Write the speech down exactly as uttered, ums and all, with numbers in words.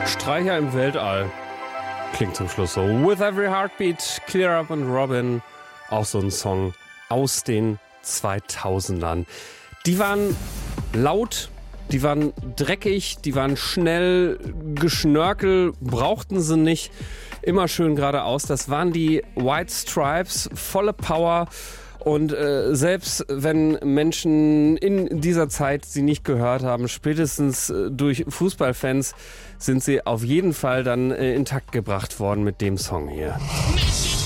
Streicher im Weltall. Klingt zum Schluss so. With Every Heartbeat, Clear Up and Robin. Auch so ein Song aus den zweitausendern. Die waren laut, die waren dreckig, die waren schnell, Geschnörkel brauchten sie nicht. Immer schön geradeaus. Das waren die White Stripes, volle Power. Und äh, selbst wenn Menschen in dieser Zeit sie nicht gehört haben, spätestens äh, durch Fußballfans, sind sie auf jeden Fall dann äh, intakt gebracht worden mit dem Song hier.